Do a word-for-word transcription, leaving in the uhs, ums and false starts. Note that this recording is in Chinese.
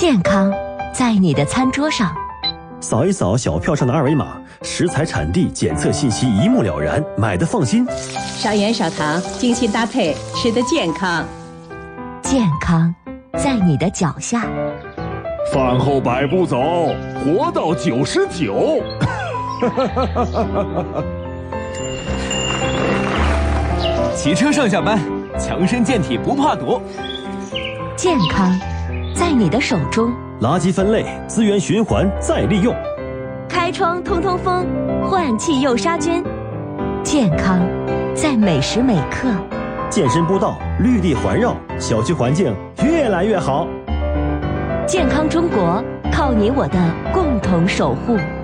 健康在你的餐桌上。 扫一扫小票上的二维码，食材产地检测信息一目了然，买的放心。 少盐少糖，精心搭配，吃得健康。 健康在你的脚下。 饭后百步走，活到九十九。 骑车上下班，强身健体不怕堵。 健康在你的手中。 垃圾分类，资源循环再利用。 开窗通通风，换气又杀菌。健康在每时每刻。 健身步道，绿地环绕，小区环境越来越好。 健康中国，靠你我的共同守护。